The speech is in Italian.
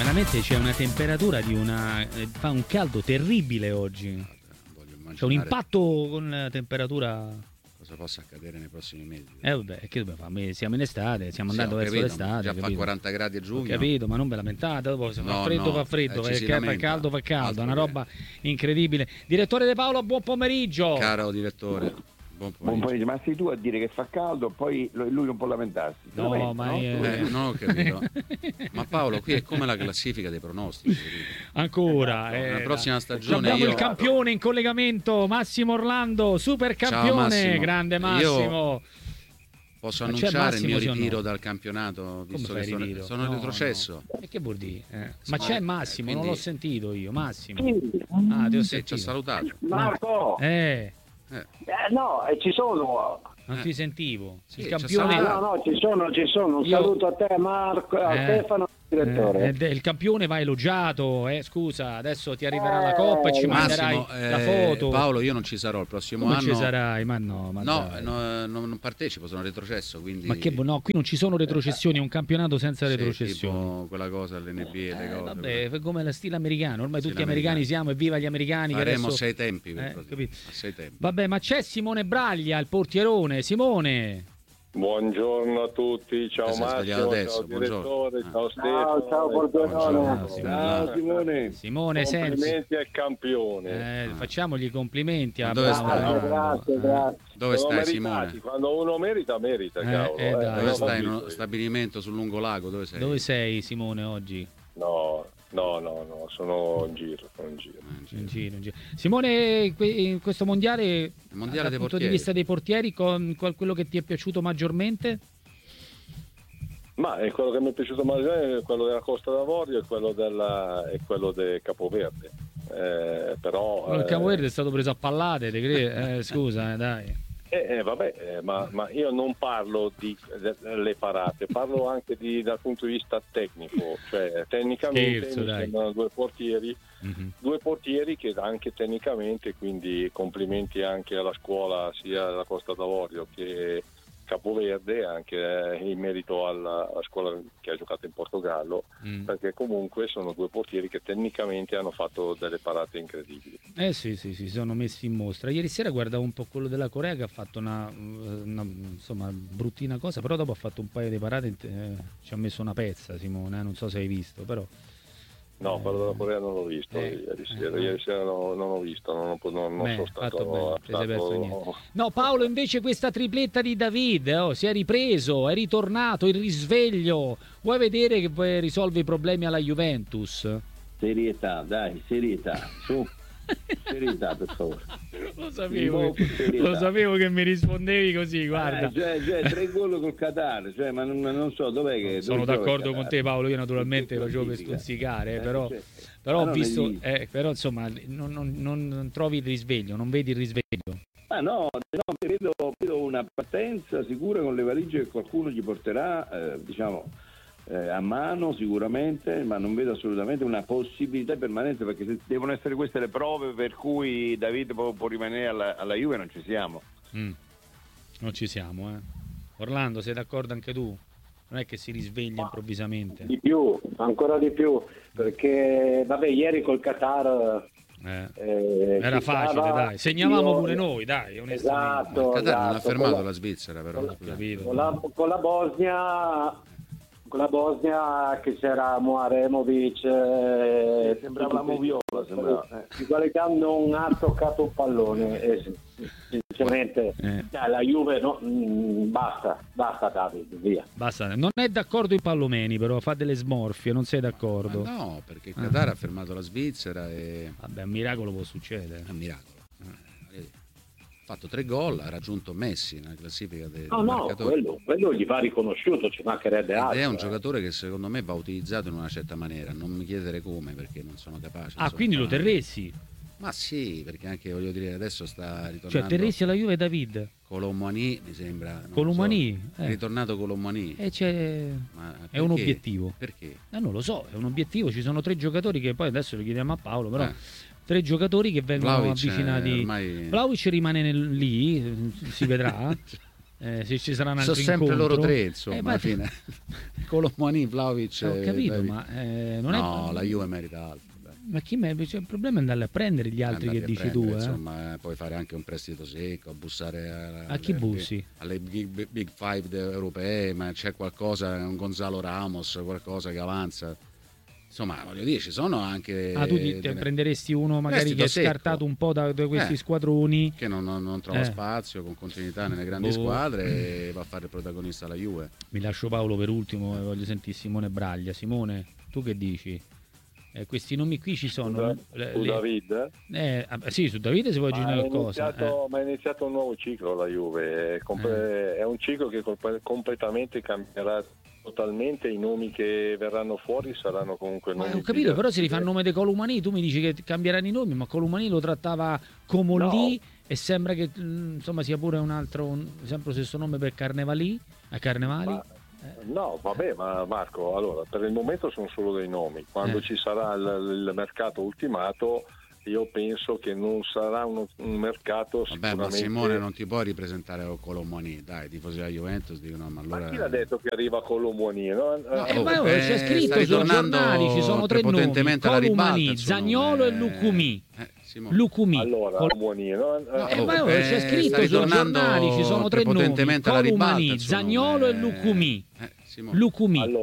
Veramente c'è una temperatura di una... fa un caldo terribile oggi. C'è un impatto con la temperatura... Cosa possa accadere nei prossimi mesi? Vabbè, che dobbiamo fare? Siamo in estate, stiamo andando verso l'estate. Già fa 40 gradi a giugno. Ho capito, ma non ve lamentate, dopo se fa freddo, fa freddo, fa caldo, fa caldo, è una roba incredibile. Direttore De Paolo, buon pomeriggio. Caro direttore, buon pomeriggio. Ma sei tu a dire che fa caldo, poi lui non può lamentarsi. No, ma non ho capito. Ma Paolo, qui è come la classifica dei pronostici. Ancora. La prossima stagione abbiamo il campione in collegamento, Massimo Orlando, super campione. Ciao, Massimo. Grande Massimo. Posso annunciare il mio ritiro dal campionato, visto che sono retrocesso. No. E che vuol dire? Ma c'è Massimo, quindi... non l'ho sentito io. Massimo. Ah, ti ho sentito. Ci ho salutato. Marco! No, ci sono. Non ti sentivo. Sì, il campione. No, ci sono. Un saluto a te, Marco, a Stefano, direttore. Il campione va elogiato. Scusa, adesso ti arriverà la coppa e ci manderai la foto. Paolo, io non ci sarò il prossimo anno. Non ci sarai, ma no. Non partecipo, sono retrocesso. Quindi... Ma che no, qui non ci sono retrocessioni, è un campionato senza retrocessioni. Tipo quella cosa all'NBA, le cose. Vabbè, come lo stile americano. Ormai tutti americani siamo, e viva gli americani. Faremo adesso... 6 tempi. Capito? 6 tempi. Vabbè, ma c'è Simone Braglia, il portierone. Simone. Buongiorno a tutti, ciao Massimo, adesso, ciao direttore, ciao Stefano. Ciao portierone. Ciao Simone. Simone, complimenti al campione. Facciamogli complimenti a dove stai? Grazie. Dove stai, Simone? Quando uno merita, cavolo. Dove stai? In uno stabilimento sul lungolago? Dove sei? Dove sei, Simone, oggi? No, sono in giro. In giro. Simone, in questo mondiale dal punto di vista dei portieri, quello che ti è piaciuto maggiormente? Ma è quello che mi è piaciuto maggiormente è quello della Costa d'Avorio e quello del Capoverde. Però il Capoverde è stato preso a pallate, scusa, dai. Ma io non parlo delle parate, parlo anche dal punto di vista tecnico, cioè tecnicamente mi sembrano due portieri che anche tecnicamente, quindi complimenti anche alla scuola sia della Costa d'Avorio che Capoverde, anche in merito alla scuola che ha giocato in Portogallo, perché comunque sono due portieri che tecnicamente hanno fatto delle parate incredibili. Sì, si sono messi in mostra. Ieri sera guardavo un po' quello della Corea, che ha fatto una insomma bruttina cosa, però dopo ha fatto un paio di parate, ci ha messo una pezza Simone, non so se hai visto, però no, quello della Corea non l'ho visto ieri sera non ho visto, non sono stato No, Paolo, invece questa tripletta di David, si è ripreso, è ritornato, il risveglio. Vuoi vedere che risolve i problemi alla Juventus? Serietà, su. Serietà, per favore. Lo sapevo che mi rispondevi così, guarda. 3 gol col Qatar, ma non so dov'è che... Sono d'accordo con te, Paolo, io naturalmente facevo per stuzzicare, però ho visto, però insomma non trovi il risveglio, non vedi il risveglio. No, vedo una partenza sicura con le valigie che qualcuno gli porterà, a mano sicuramente, ma non vedo assolutamente una possibilità permanente, perché se devono essere queste le prove per cui David può rimanere alla Juve, non ci siamo. Non ci siamo, Orlando, sei d'accordo anche tu? Non è che si risveglia improvvisamente. Ancora di più, perché ieri col Qatar era facile, dai, segnavamo pure noi, dai, onestamente. Il Qatar non ha fermato la Svizzera, però con la Bosnia che c'era Muaremovic, sembrava la Moviola, i quali non ha toccato un pallone, sinceramente la Juve basta Davide, via. Basta. Non è d'accordo i Pallomeni, però fa delle smorfie, non sei d'accordo? No, perché il Qatar ha fermato la Svizzera e... Vabbè, un miracolo può succedere. Un miracolo. Ha fatto 3 gol, ha raggiunto Messi nella classifica dei marcatori. Quello gli va riconosciuto, ci mancherebbe altro. È un giocatore che secondo me va utilizzato in una certa maniera, non mi chiedere come, perché non sono capace. Quindi lo terresti? Ma sì, perché anche voglio dire adesso sta ritornando. Cioè terresti alla Juve David? Colomani mi sembra. Colomani? È ritornato Colomani. È un obiettivo. Perché? Non lo so, è un obiettivo. Ci sono 3 giocatori che poi adesso lo chiediamo a Paolo, però 3 giocatori che vengono avvicinati. Ormai... Vlahovic rimane lì, si vedrà. se ci saranno altri sono sempre incontro. loro tre, insomma, alla fine. Colomboani, Vlahovic. Ho capito, ma non la Juve merita altro. Ma il problema è andare a prendere gli altri che dici tu. Insomma, puoi fare anche un prestito secco, bussare a chi bussi? Alle big five europee, ma c'è qualcosa, un Gonzalo Ramos, qualcosa che avanza. Insomma, voglio dire, ci sono anche. Tu prenderesti uno magari che è scartato un po' da questi squadroni. Che non trova spazio con continuità nelle grandi squadre e va a fare il protagonista alla Juve. Mi lascio Paolo per ultimo, voglio sentire Simone Braglia. Simone, tu che dici? Questi nomi qui ci sono. Su David? Sì, su David si può aggiungere qualcosa. Ma è iniziato un nuovo ciclo la Juve. È un ciclo che completamente cambierà totalmente. I nomi che verranno fuori saranno comunque nomi. Ho capito, però se li fa il nome di Colomani, tu mi dici che cambieranno i nomi, ma Colomani lo trattava come lì e sembra che insomma sia pure un altro, sempre lo stesso nome per Carnevali. No, vabbè, ma Marco, allora per il momento sono solo dei nomi. Quando ci sarà il mercato ultimato, io penso che non sarà un mercato sicuramente. Ma Simone, non ti puoi ripresentare con Colomboani, dai, tifosi della Juventus dicono, ma allora. Ma chi l'ha detto che arriva Colomboani? C'è scritto sui giornali, ci sono tre nomi: Colomboani, Zaniolo e Lucumi. Lucumi. Allora, Colomboani, c'è scritto sui giornali, ci sono tre nomi: Colomboani, Zaniolo e Lucumi. Lucumi.